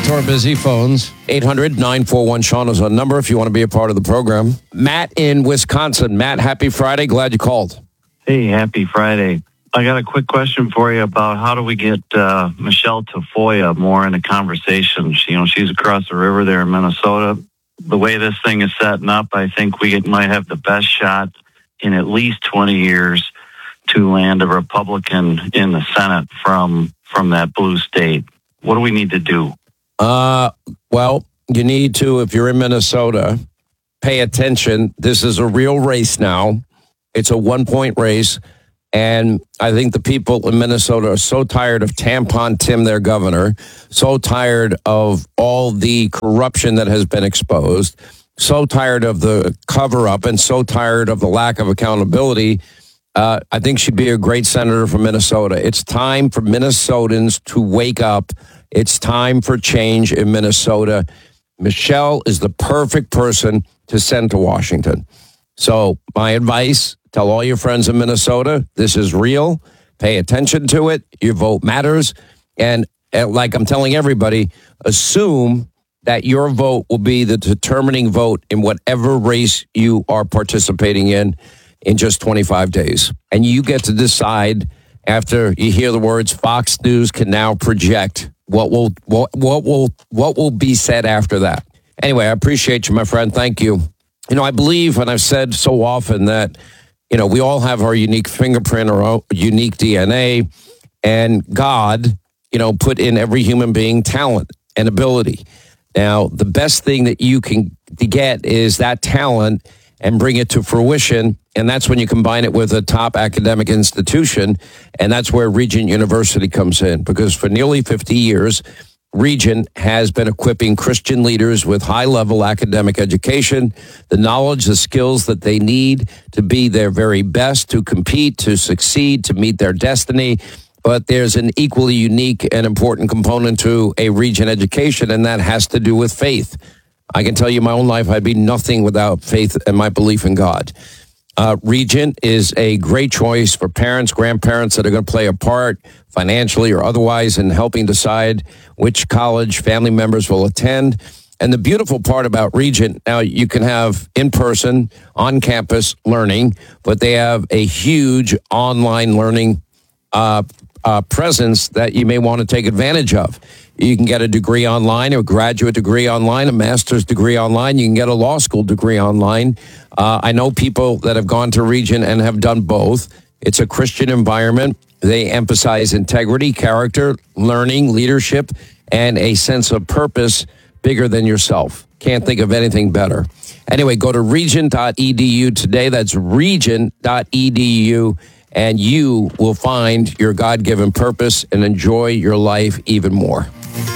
to our busy phones. 800-941-SEAN is our number if you want to be a part of the program. Matt in Wisconsin. Matt, happy Friday. Glad you called. Hey, happy Friday. I got a quick question for you about how do we get Michelle Tafoya more in a conversation. She's across the river there in Minnesota. The way this thing is setting up, I think we might have the best shot in at least 20 years to land a Republican in the Senate from that blue state. What do we need to do? Well, you need to, if you're in Minnesota, pay attention. This is a real race now. It's a 1-point race. And I think the people in Minnesota are so tired of Tampon Tim, their governor, so tired of all the corruption that has been exposed, so tired of the cover-up, and so tired of the lack of accountability. I think she'd be a great senator from Minnesota. It's time for Minnesotans to wake up. It's time for change in Minnesota. Michelle is the perfect person to send to Washington. So my advice, tell all your friends in Minnesota, this is real. Pay attention to it. Your vote matters. And like I'm telling everybody, assume that your vote will be the determining vote in whatever race you are participating in just 25 days. And you get to decide after you hear the words Fox News can now project what will be said after that. Anyway, I appreciate you, my friend. Thank you. I believe, and I've said so often that, we all have our unique fingerprint or our unique DNA, and God, put in every human being talent and ability. Now, the best thing that you can get is that talent and bring it to fruition. And that's when you combine it with a top academic institution. And that's where Regent University comes in, because for nearly 50 years, Regent has been equipping Christian leaders with high-level academic education, the knowledge, the skills that they need to be their very best, to compete, to succeed, to meet their destiny. But there's an equally unique and important component to a Regent education, and that has to do with faith. I can tell you my own life, I'd be nothing without faith and my belief in God. Regent is a great choice for parents, grandparents that are going to play a part financially or otherwise in helping decide which college family members will attend. And the beautiful part about Regent, now you can have in-person, on-campus learning, but they have a huge online learning presence that you may want to take advantage of. You can get a degree online, a graduate degree online, a master's degree online. You can get a law school degree online. I know people that have gone to Regent and have done both. It's a Christian environment. They emphasize integrity, character, learning, leadership, and a sense of purpose bigger than yourself. Can't think of anything better. Anyway, go to regent.edu today. That's regent.edu. And you will find your God-given purpose and enjoy your life even more.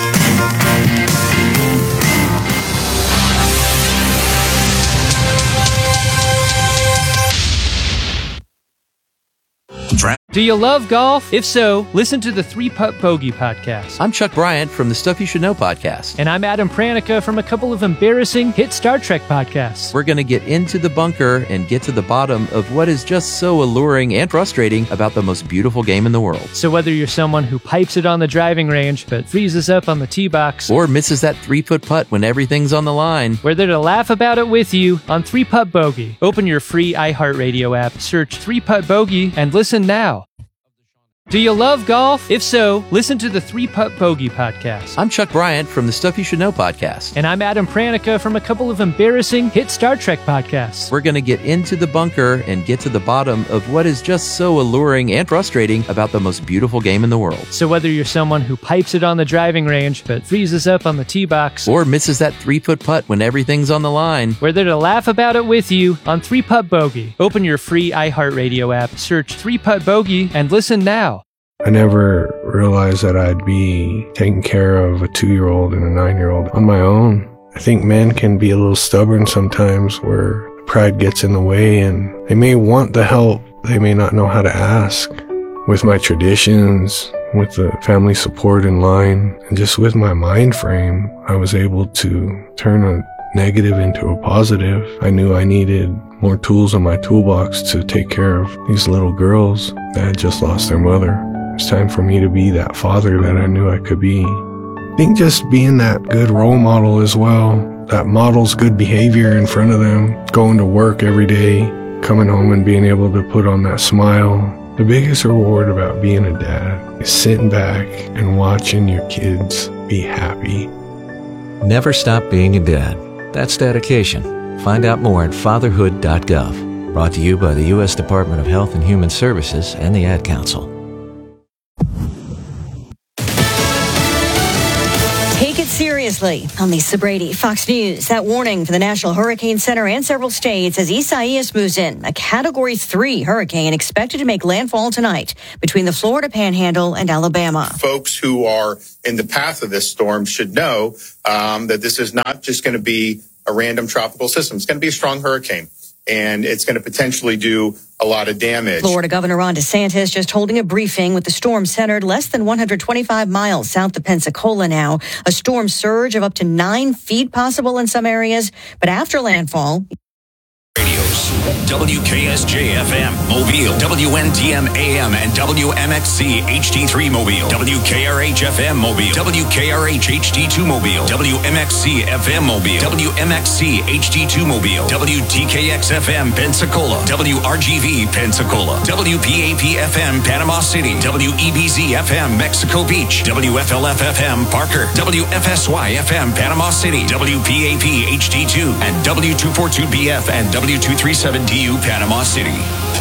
Do you love golf? If so, listen to the 3-Putt Bogey podcast. I'm Chuck Bryant from the Stuff You Should Know podcast. And I'm Adam Pranica from a couple of embarrassing hit Star Trek podcasts. We're going to get into the bunker and get to the bottom of what is just so alluring and frustrating about the most beautiful game in the world. So whether you're someone who pipes it on the driving range but freezes up on the tee box, or misses that 3-foot putt when everything's on the line, we're there to laugh about it with you on 3-Putt Bogey. Open your free iHeartRadio app, search 3-Putt Bogey, and listen now. Do you love golf? If so, listen to the 3-Putt Bogey podcast. I'm Chuck Bryant from the Stuff You Should Know podcast. And I'm Adam Pranica from a couple of embarrassing hit Star Trek podcasts. We're going to get into the bunker and get to the bottom of what is just so alluring and frustrating about the most beautiful game in the world. So whether you're someone who pipes it on the driving range but freezes up on the tee box, or misses that 3-foot putt when everything's on the line, we're there to laugh about it with you on 3-Putt Bogey. Open your free iHeartRadio app, search 3-Putt Bogey, and listen now. I never realized that I'd be taking care of a 2-year-old and a 9-year-old on my own. I think men can be a little stubborn sometimes, where pride gets in the way and they may want the help, they may not know how to ask. With my traditions, with the family support in line, and just with my mind frame, I was able to turn a negative into a positive. I knew I needed more tools in my toolbox to take care of these little girls that had just lost their mother. It's time for me to be that father that I knew I could be. I think just being that good role model as well, that models good behavior in front of them, going to work every day, coming home and being able to put on that smile. The biggest reward about being a dad is sitting back and watching your kids be happy. Never stop being a dad. That's dedication. Find out more at fatherhood.gov. Brought to you by the U.S. Department of Health and Human Services and the Ad Council. Take it seriously. I'm Lisa Brady, Fox News. That warning for the National Hurricane Center and several states as Isaias moves in. A Category 3 hurricane expected to make landfall tonight between the Florida Panhandle and Alabama. Folks who are in the path of this storm should know that this is not just going to be a random tropical system. It's going to be a strong hurricane, and it's going to potentially do a lot of damage. Florida Governor Ron DeSantis just holding a briefing with the storm centered less than 125 miles south of Pensacola now. A storm surge of up to 9 feet possible in some areas, but after landfall... Radios, WKSJ-FM, Mobile, WNTM AM and WMXC HD3 Mobile, WKRH-FM Mobile, WKRH-HD2 Mobile, WMXC-FM Mobile, WMXC HD2 Mobile, WTKX-FM Pensacola, WRGV Pensacola, WPAP-FM Panama City, WEBZ-FM Mexico Beach, WFLF-FM Parker, WFSY-FM Panama City, WPAP HD2 and W242BF and W237DU Panama City.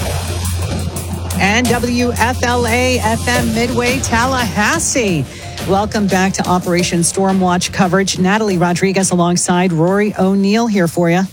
And WFLA-FM Midway Tallahassee. Welcome back to Operation Stormwatch coverage. Natalie Rodriguez alongside Rory O'Neill here for you.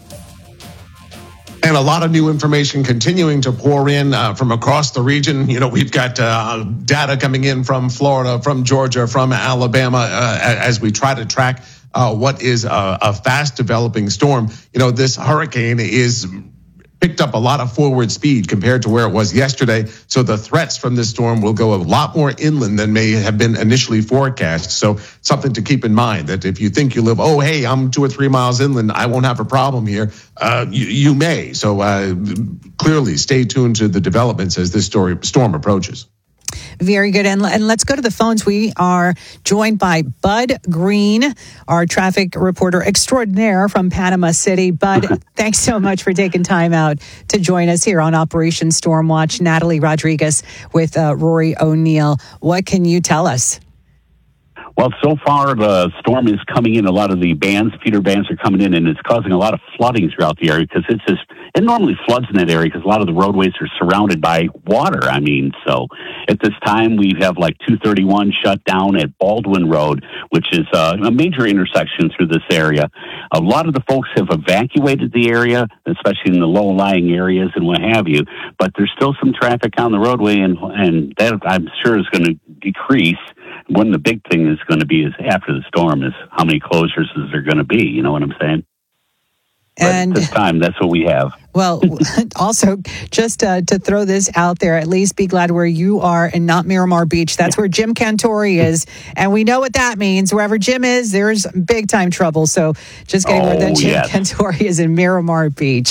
And a lot of new information continuing to pour in from across the region. You know, we've got data coming in from Florida, from Georgia, from Alabama as we try to track what is a fast developing storm. You know, this hurricane is picked up a lot of forward speed compared to where it was yesterday. So the threats from this storm will go a lot more inland than may have been initially forecast. So something to keep in mind, that if you think you live, oh, hey, I'm 2 or 3 miles inland, I won't have a problem here. You may. So clearly stay tuned to the developments as this storm approaches. Very good. And let's go to the phones. We are joined by Bud Green, our traffic reporter extraordinaire from Panama City. Bud, thanks so much for taking time out to join us here on Operation Stormwatch. Natalie Rodriguez with Rory O'Neill. What can you tell us? Well, so far the storm is coming in. A lot of the feeder bands are coming in, and it's causing a lot of flooding throughout the area because it normally floods in that area because a lot of the roadways are surrounded by water. I mean, so at this time we have like 231 shut down at Baldwin Road, which is a major intersection through this area. A lot of the folks have evacuated the area, especially in the low-lying areas and what have you, but there's still some traffic on the roadway, and that I'm sure is going to decrease. One of the big thing is going to be is after the storm is how many closures is there going to be? You know what I'm saying? And at this time, that's what we have. Well, also, just to throw this out there, at least be glad where you are and not Miramar Beach. That's where Jim Cantore is. And we know what that means. Wherever Jim is, there's big time trouble. So just getting where that Jim Cantore is in Miramar Beach.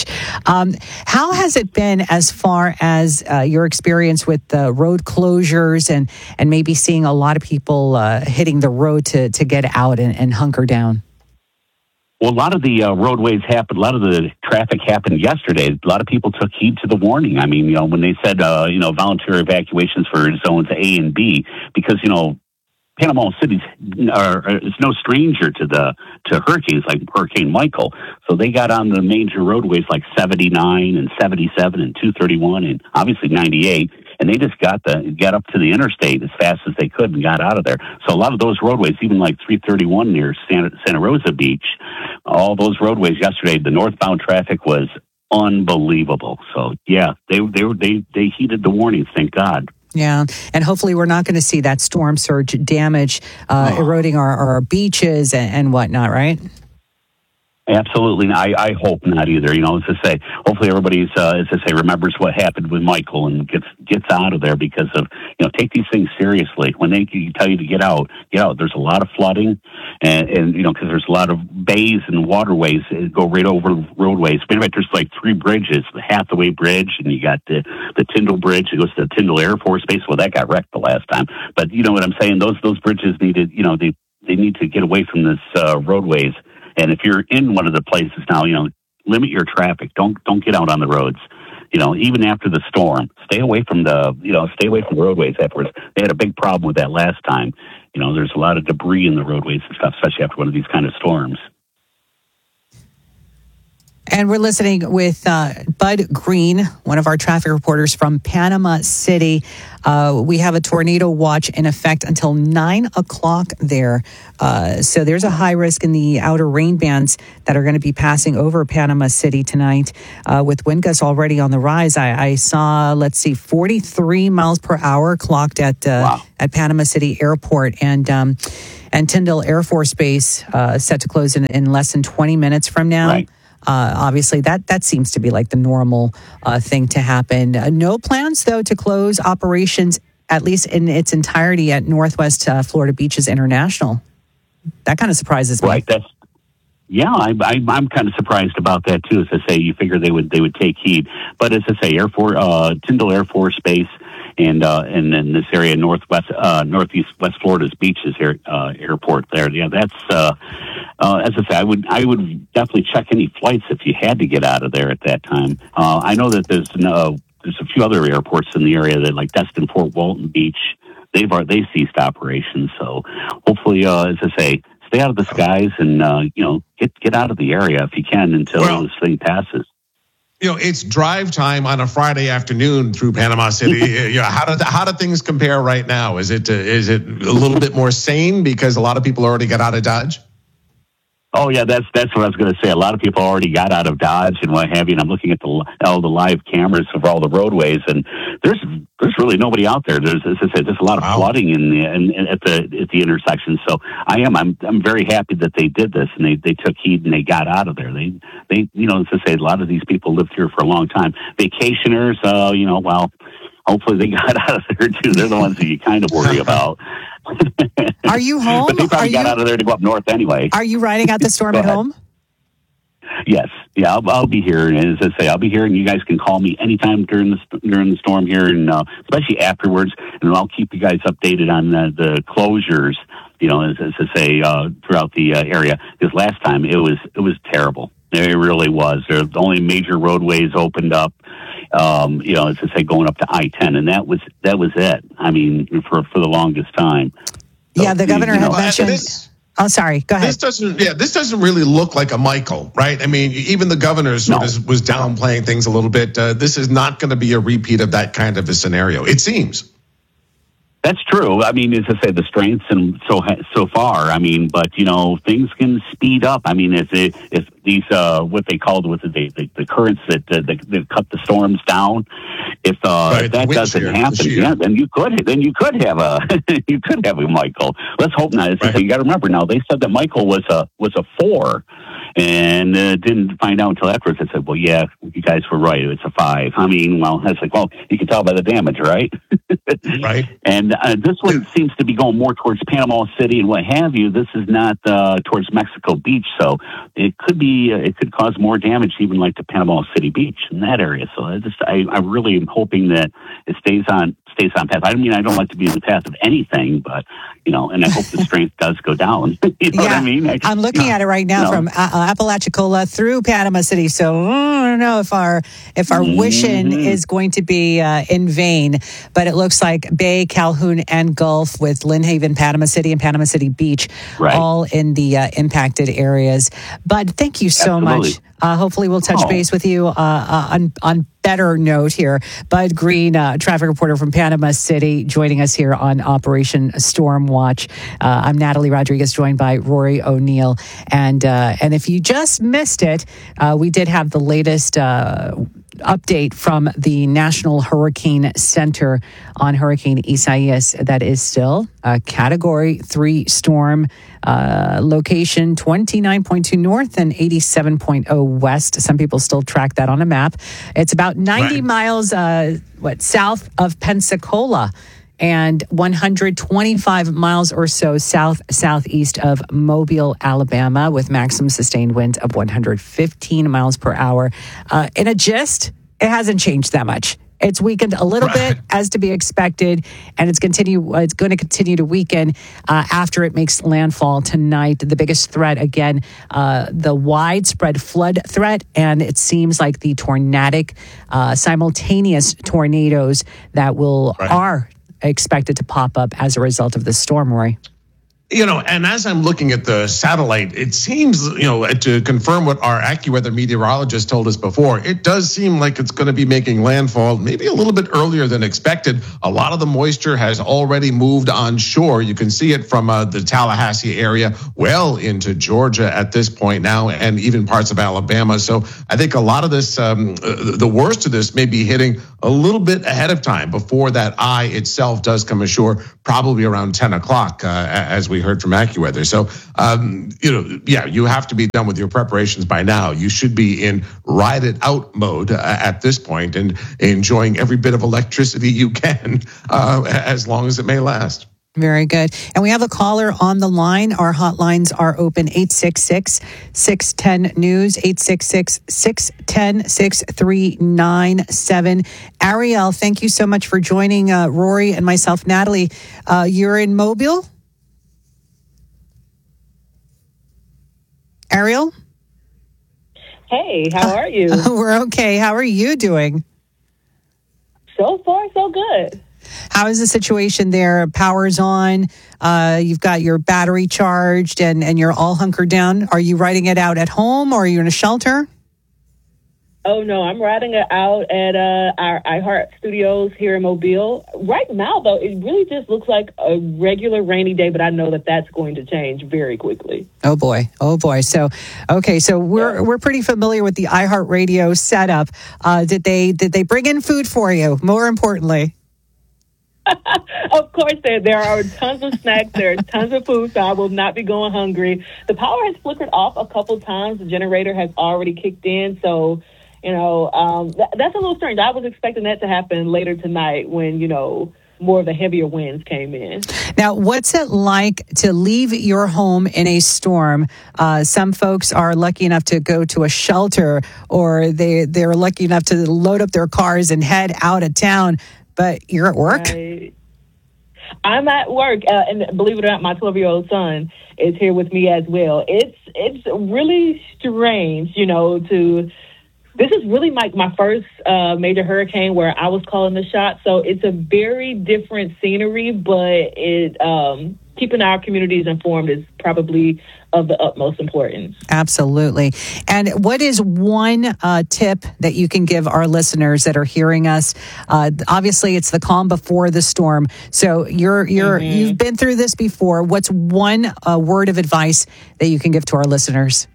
How has it been as far as your experience with the road closures and maybe seeing a lot of people hitting the road to get out and hunker down? Well, a lot of the roadways happened. A lot of the traffic happened yesterday. A lot of people took heed to the warning. I mean, when they said, voluntary evacuations for zones A and B, because, Panama City is no stranger to hurricanes like Hurricane Michael. So they got on the major roadways like 79 and 77 and 231 and obviously 98. And they just got up to the interstate as fast as they could and got out of there. So a lot of those roadways, even like 331 near Santa Rosa Beach, all those roadways yesterday, the northbound traffic was unbelievable. So yeah, they heeded the warnings, thank God. Yeah, and hopefully we're not going to see that storm surge damage, eroding our beaches and whatnot, right? Absolutely. I hope not either. As I say, hopefully everybody's, remembers what happened with Michael and gets out of there because of, take these things seriously. When they tell you to get out. There's a lot of flooding and because there's a lot of bays and waterways that go right over roadways. But there's like 3 bridges, the Hathaway Bridge, and you got the Tyndall Bridge. It goes to the Tyndall Air Force Base. Well, that got wrecked the last time. But you know what I'm saying? Those bridges needed, to get away from this roadways. And if you're in one of the places now, limit your traffic. Don't get out on the roads. Even after the storm, stay away from the roadways afterwards. They had a big problem with that last time. There's a lot of debris in the roadways and stuff, especially after one of these kind of storms. And we're listening with Bud Green, one of our traffic reporters from Panama City. We have a tornado watch in effect until 9 o'clock there. So there's a high risk in the outer rain bands that are going to be passing over Panama City tonight with wind gusts already on the rise. I saw, 43 miles per hour clocked at Panama City Airport. And Tyndall Air Force Base set to close in less than 20 minutes from now. Right. Obviously, that seems to be like the normal thing to happen. No plans, though, to close operations, at least in its entirety, at Northwest Florida Beaches International. That kind of surprises me. Right. I'm kind of surprised about that too. As I say, you figure they would take heed, but as I say, Tyndall Air Force Base and in this area, northeast West Florida's beaches here, airport there. Yeah, that's as I say, I would definitely check any flights if you had to get out of there at that time. I know that there's a few other airports in the area that, like Destin, Fort Walton Beach, they ceased operations. So hopefully, as I say, stay out of the skies and get out of the area if you can until this thing passes. It's drive time on a Friday afternoon through Panama City. How do things compare right now? Is it a little bit more sane because a lot of people already got out of Dodge? Oh yeah, that's what I was going to say. A lot of people already got out of Dodge and what have you. And I'm looking at all the live cameras of all the roadways, and there's really nobody out there. There's, as I said, there's a lot of flooding at the intersection. So I'm very happy that they did this and they took heed and they got out of there. They as I say, a lot of these people lived here for a long time. Vacationers, hopefully they got out of there too. They're the ones that you kind of worry about. Are you home? But they probably got out of there to go up north anyway. Are you riding out the storm at home? Yes. Yeah, I'll be here. And as I say, I'll be here, and you guys can call me anytime during the storm here, and especially afterwards. And I'll keep you guys updated on the closures. As I say, throughout the area. Because last time it was terrible. It really was. The only major roadways opened up. As I say, going up to I-10, and that was it. I mean, for the longest time. Yeah, the governor had mentioned. Oh, sorry. Go ahead. This doesn't really look like a Michael, right? I mean, even the governor was downplaying things a little bit. This is not going to be a repeat of that kind of a scenario, it seems. That's true. I mean, as I say, the strengths and so far. I mean, but things can speed up. I mean, if these what they called with the currents that cut the storms down, if that doesn't happen, then you could have a Michael. Let's hope not. Right. You got to remember now. They said that Michael was a 4. And didn't find out until afterwards. I said, well, yeah, you guys were right. It's a 5. I mean, I was like, well, you can tell by the damage, right? Right. And this one seems to be going more towards Panama City and what have you. This is not towards Mexico Beach. So it could cause more damage, even like to Panama City Beach in that area. So I really am hoping that it stays on path. I mean, I don't like to be in the path of anything, but, and I hope the strength does go down. You know what I mean? I'm looking at it right now from Apalachicola through Panama City. So I don't know if our wishing is going to be in vain, but it looks like Bay, Calhoun, and Gulf with Lynn Haven, Panama City, and Panama City Beach, all in the impacted areas. But thank you so much. Hopefully we'll touch base with you on better note here. Bud Green, traffic reporter from Panama City, joining us here on Operation Storm Watch. I'm Natalie Rodriguez, joined by Rory O'Neill. And if you just missed it, we did have the latest update from the National Hurricane Center on Hurricane Isaias. That is still a Category 3 storm, location 29.2 north and 87.0 west. Some people still track that on a map. It's about 90 miles south of Pensacola and 125 miles or so southeast of Mobile, Alabama, with maximum sustained winds of 115 miles per hour. In a gist, it hasn't changed that much. It's weakened a little bit, as to be expected, and it's going to continue to weaken after it makes landfall tonight. The biggest threat, again, the widespread flood threat, and it seems like the tornadic, simultaneous tornadoes that are expected to pop up as a result of this storm, Roy. And as I'm looking at the satellite, it seems, to confirm what our AccuWeather meteorologist told us before, it does seem like it's going to be making landfall maybe a little bit earlier than expected. A lot of the moisture has already moved on shore. You can see it from the Tallahassee area well into Georgia at this point now, and even parts of Alabama. So I think a lot of this, the worst of this may be hitting a little bit ahead of time before that eye itself does come ashore, probably around 10 o'clock, as we heard from AccuWeather. So, you have to be done with your preparations by now. You should be in ride it out mode at this point and enjoying every bit of electricity you can as long as it may last. Very good. And we have a caller on the line. Our hotlines are open, 866-610-NEWS, 866-610-6397. Ariel, thank you so much for joining Rory and myself, Natalie. You're in Mobile? Ariel? Hey, how are you? We're okay. How are you doing? So far, so good. How is the situation there? Power's on. You've got your battery charged and you're all hunkered down. Are you riding it out at home or are you in a shelter? Oh, no, I'm riding it out at our iHeart Studios here in Mobile. Right now, though, it really just looks like a regular rainy day, but I know that that's going to change very quickly. Oh, boy. So, okay, so we're pretty familiar with the iHeart Radio setup. Did they bring in food for you, more importantly? Of course, there are tons of snacks. There are tons of food, so I will not be going hungry. The power has flickered off a couple times. The generator has already kicked in, so... that's a little strange. I was expecting that to happen later tonight when, more of the heavier winds came in. Now, what's it like to leave your home in a storm? Some folks are lucky enough to go to a shelter, or they're lucky enough to load up their cars and head out of town, but you're at work? Right. I'm at work, and believe it or not, my 12-year-old son is here with me as well. It's really strange, This is really my first major hurricane where I was calling the shots, so it's a very different scenery, but keeping our communities informed is probably of the utmost importance. Absolutely. And what is one tip that you can give our listeners that are hearing us? Obviously, it's the calm before the storm. So you've been through this before. What's one word of advice that you can give to our listeners?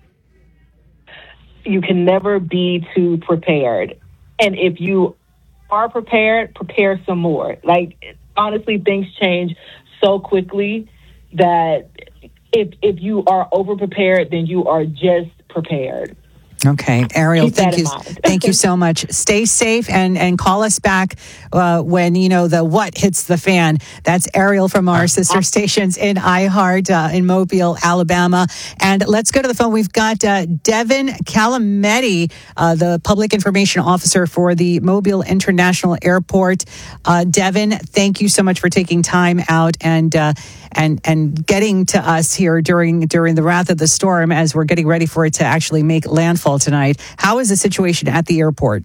You can never be too prepared. And if you are prepared, prepare some more. Honestly, things change so quickly that if you are over-prepared, then you are just prepared. Okay, Ariel, thank you so much. Stay safe and call us back when the what hits the fan. That's Ariel from our sister stations in iHeart in Mobile, Alabama. And let's go to the phone. We've got Devin Calametti, the Public Information Officer for the Mobile International Airport. Devin, thank you so much for taking time out and getting to us here during the wrath of the storm as we're getting ready for it to actually make landfall tonight. How is the situation at the airport?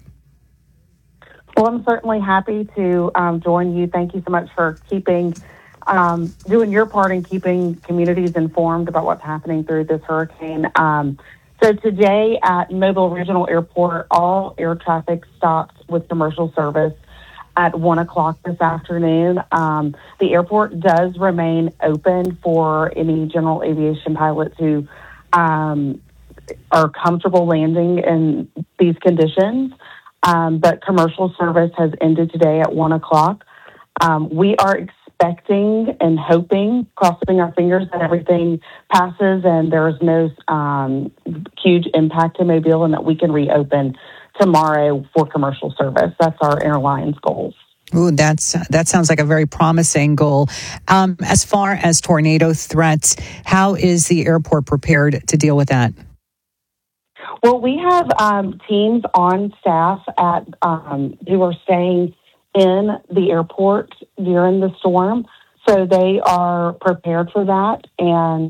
Well, I'm certainly happy to join you. Thank you so much for doing your part in keeping communities informed about what's happening through this hurricane. So today at Mobile Regional Airport, all air traffic stops with commercial service at 1 o'clock this afternoon. The airport does remain open for any general aviation pilots who are comfortable landing in these conditions. But commercial service has ended today at 1 o'clock. We are expecting and hoping, crossing our fingers, that everything passes and there's no huge impact to Mobile and that we can reopen tomorrow for commercial service. That's our airline's goals. Ooh, that sounds like a very promising goal. As far as tornado threats, how is the airport prepared to deal with that? Well, we have teams on staff at who are staying in the airport during the storm, so they are prepared for that. And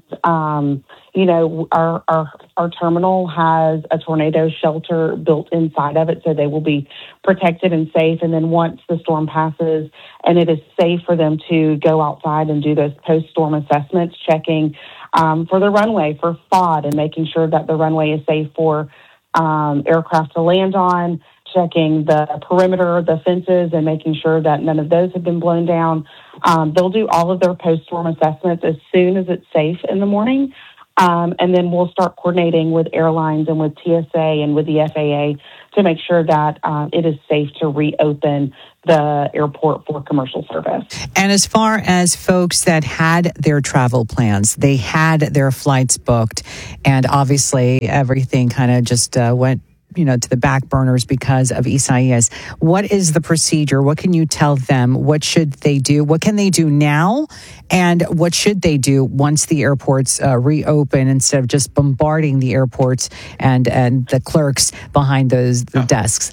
our terminal has a tornado shelter built inside of it, so they will be protected and safe. And then once the storm passes, and it is safe for them to go outside and do those post-storm assessments, checking for the runway for FOD and making sure that the runway is safe for aircraft to land on, checking the perimeter, the fences, and making sure that none of those have been blown down. They'll do all of their post-storm assessments as soon as it's safe in the morning. And then we'll start coordinating with airlines and with TSA and with the FAA to make sure that it is safe to reopen the airport for commercial service. And as far as folks that had their travel plans, they had their flights booked, and obviously everything kind of just went to the back burners because of Isaias. What is the procedure? What can you tell them? What should they do? What can they do now? And what should they do once the airports reopen, instead of just bombarding the airports and the clerks behind the desks?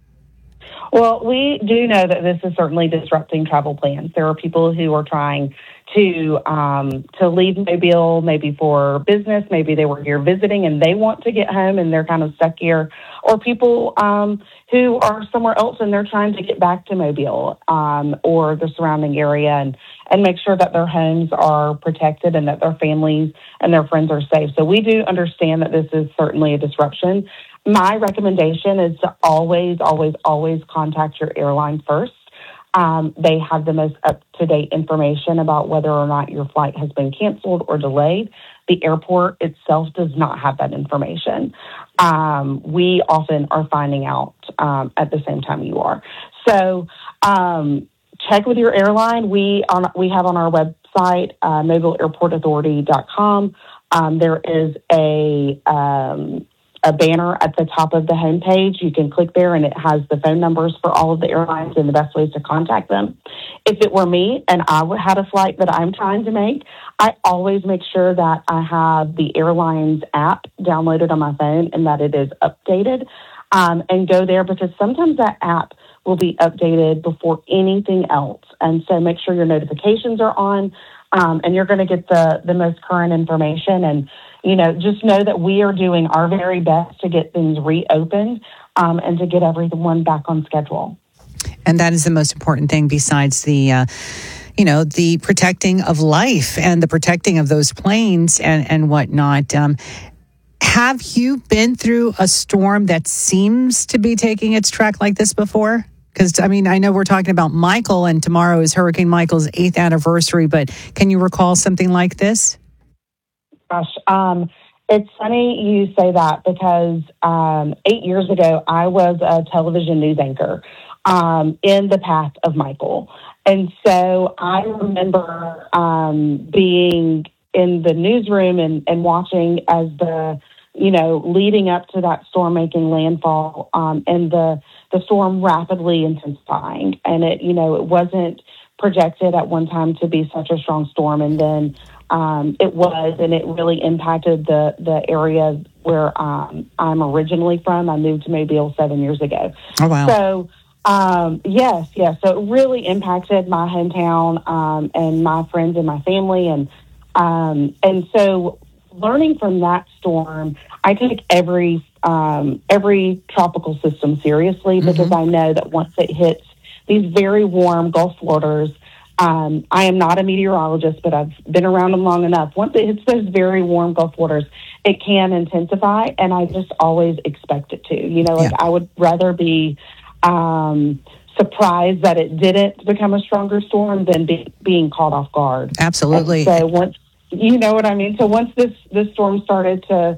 Well, we do know that this is certainly disrupting travel plans. There are people who are trying to leave Mobile, maybe for business. Maybe they were here visiting and they want to get home and they're kind of stuck here. Or people who are somewhere else and they're trying to get back to Mobile or the surrounding area and make sure that their homes are protected and that their families and their friends are safe. So we do understand that this is certainly a disruption. My recommendation is to always, always, always contact your airline first. They have the most up-to-date information about whether or not your flight has been canceled or delayed. The airport itself does not have that information. We often are finding out at the same time you are. So check with your airline. We have on our website, mobileairportauthority.com. There is a banner at the top of the homepage. You can click there and it has the phone numbers for all of the airlines and the best ways to contact them. If it were me and I had a flight that I'm trying to make, I always make sure that I have the airlines app downloaded on my phone and that it is updated, and go there, because sometimes that app will be updated before anything else. And so make sure your notifications are on, and you're going to get the most current information. And just know that we are doing our very best to get things reopened and to get everyone back on schedule. And that is the most important thing, besides the protecting of life and the protecting of those planes and whatnot. Have you been through a storm that seems to be taking its track like this before? Because, I know we're talking about Michael, and tomorrow is Hurricane Michael's 8th anniversary, but can you recall something like this? Gosh, it's funny you say that, because 8 years ago, I was a television news anchor in the path of Michael. And so I remember being in the newsroom and watching as leading up to that storm making landfall, and the storm rapidly intensifying. And it wasn't projected at one time to be such a strong storm. And then it was, and it really impacted the area where I'm originally from. I moved to Mobile 7 years ago. Oh, wow. So, yes. So it really impacted my hometown and my friends and my family. And so learning from that storm, I take every tropical system seriously, because I know that once it hits these very warm Gulf waters, I am not a meteorologist, but I've been around them long enough. Once it hits those very warm Gulf waters, it can intensify, and I just always expect it to. I would rather be surprised that it didn't become a stronger storm than being caught off guard. Absolutely. And so once, you know what I mean? So once this storm started to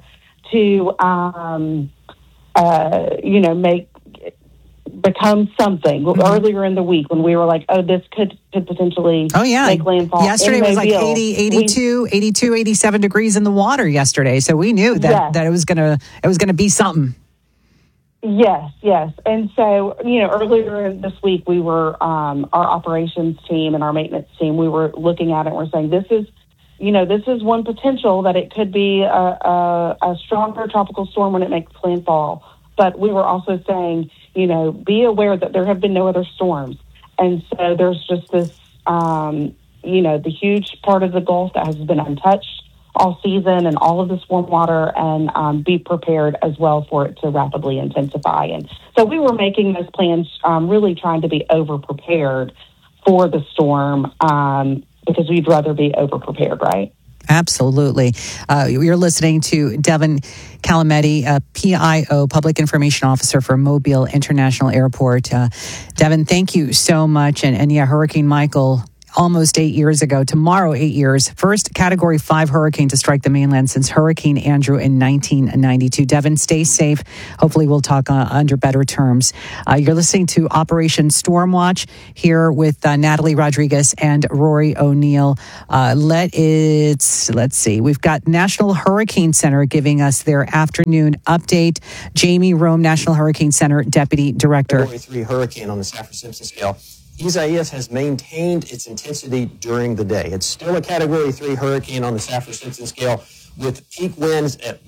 become something earlier in the week, when we were like, oh, this could potentially make landfall. Yesterday was like 82, 87 degrees in the water yesterday. So we knew that it was gonna be something. Yes. And so, earlier this week, we were, our operations team and our maintenance team, we were looking at it and we're saying, this is, this is one potential that it could be a stronger tropical storm when it makes landfall. But we were also saying, be aware that there have been no other storms. And so there's just this, the huge part of the Gulf that has been untouched all season and all of this warm water, and be prepared as well for it to rapidly intensify. And so we were making those plans, really trying to be over-prepared for the storm, because we'd rather be over-prepared, right? Absolutely. You're listening to Devin Calametti, PIO, Public Information Officer for Mobile International Airport. Devin, thank you so much. And Hurricane Michael, almost 8 years ago, tomorrow 8 years, first Category 5 hurricane to strike the mainland since Hurricane Andrew in 1992. Devin, stay safe. Hopefully we'll talk under better terms. You're listening to Operation Stormwatch here with Natalie Rodriguez and Rory O'Neill. Let's see. We've got National Hurricane Center giving us their afternoon update. Jamie Rome, National Hurricane Center Deputy Director. Category 3 hurricane on the Saffir-Simpson scale. Isaias has maintained its intensity during the day. It's still a Category 3 hurricane on the Saffir-Simpson scale with peak winds at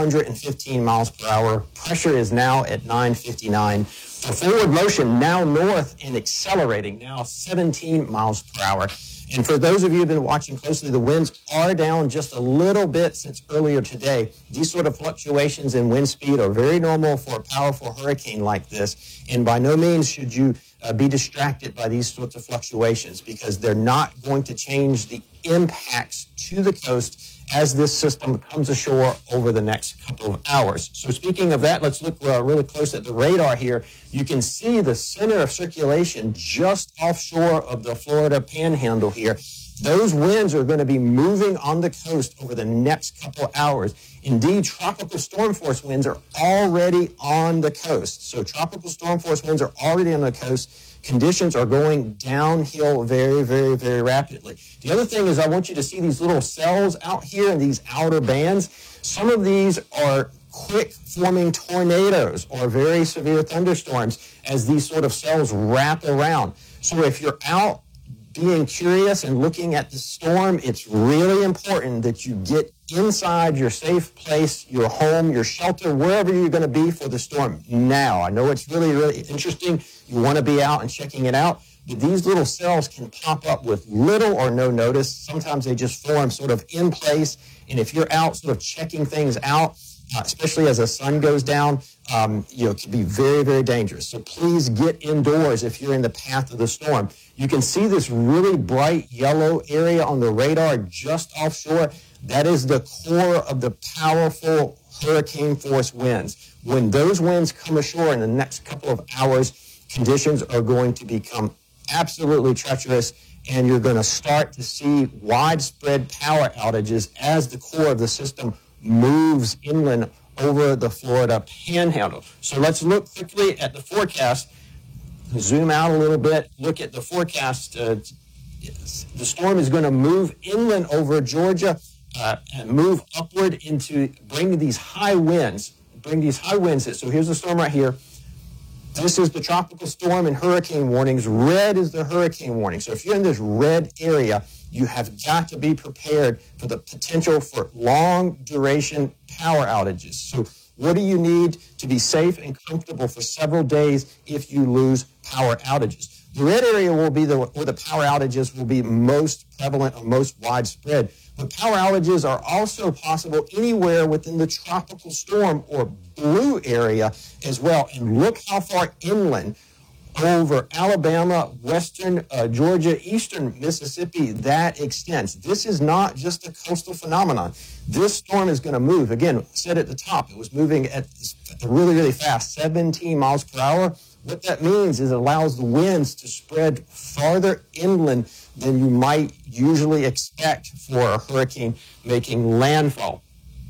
115 miles per hour. Pressure is now at 959. The forward motion now north and accelerating, now 17 miles per hour. And for those of you who have been watching closely, the winds are down just a little bit since earlier today. These sort of fluctuations in wind speed are very normal for a powerful hurricane like this. And by no means should you be distracted by these sorts of fluctuations, because they're not going to change the impacts to the coast as this system comes ashore over the next couple of hours. So speaking of that, let's look really close at the radar here. You can see the center of circulation just offshore of the Florida Panhandle here. Those winds are going to be moving on the coast over the next couple of hours. Indeed, tropical storm force winds are already on the coast. So tropical storm force winds are already on the coast. Conditions are going downhill very, very, very rapidly. The other thing is I want you to see these little cells out here in these outer bands. Some of these are quick forming tornadoes or very severe thunderstorms as these sort of cells wrap around. So if you're out being curious and looking at the storm, it's really important that you get inside your safe place, your home, your shelter, wherever you're going to be for the storm now. I know it's really, really interesting. You want to be out and checking it out. But these little cells can pop up with little or no notice. Sometimes they just form sort of in place. And if you're out sort of checking things out, especially as the sun goes down, it can be very, very dangerous. So please get indoors if you're in the path of the storm. You can see this really bright yellow area on the radar just offshore. That is the core of the powerful hurricane force winds. When those winds come ashore in the next couple of hours, conditions are going to become absolutely treacherous, and you're going to start to see widespread power outages as the core of the system moves inland over the Florida Panhandle. So let's look quickly at the forecast. Zoom out a little bit. Look at the forecast. The storm is going to move inland over Georgia and move upward bring these high winds. So here's the storm right here. This is the tropical storm and hurricane warnings. Red is the hurricane warning. So if you're in this red area, you have got to be prepared for the potential for long-duration power outages. So what do you need to be safe and comfortable for several days if you lose power outages? The red area will be where the power outages will be most prevalent or most widespread. But power outages are also possible anywhere within the tropical storm or blue area as well. And look how far inland over Alabama, western Georgia, eastern Mississippi that extends. This is not just a coastal phenomenon. This storm is going to move. Again, I said at the top, it was moving at really, really fast, 17 miles per hour. What that means is it allows the winds to spread farther inland than you might usually expect for a hurricane making landfall.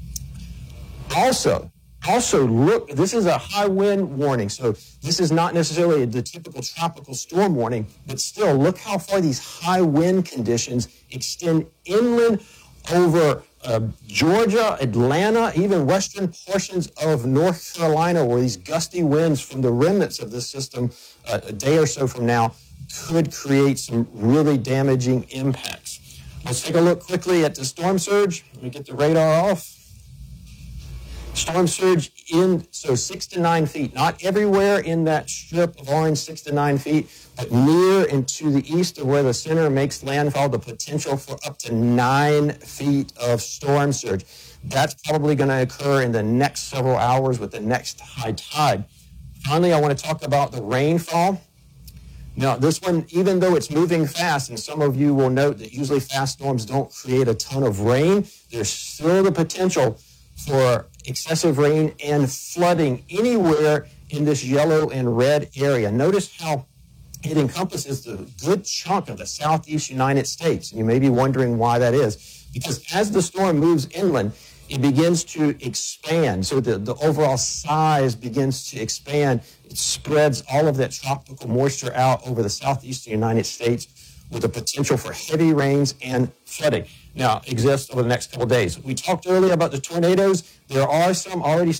Also, look, this is a high wind warning. So this is not necessarily the typical tropical storm warning, but still look how far these high wind conditions extend inland over Georgia, Atlanta, even western portions of North Carolina, where these gusty winds from the remnants of this system a day or so from now could create some really damaging impacts. Let's take a look quickly at the storm surge. Let me get the radar off. Storm surge so 6 to 9 feet. Not everywhere in that strip of orange, 6 to 9 feet, but near and to the east of where the center makes landfall, the potential for up to 9 feet of storm surge. That's probably going to occur in the next several hours with the next high tide. Finally, I want to talk about the rainfall. Now, this one, even though it's moving fast, and some of you will note that usually fast storms don't create a ton of rain, there's still the potential for excessive rain and flooding anywhere in this yellow and red area. Notice how it encompasses a good chunk of the southeast United States. And you may be wondering why that is. Because as the storm moves inland, it begins to expand. So the overall size begins to expand. It spreads all of that tropical moisture out over the southeastern United States with the potential for heavy rains and flooding. Now, exists over the next couple of days. We talked earlier about the tornadoes. There are some already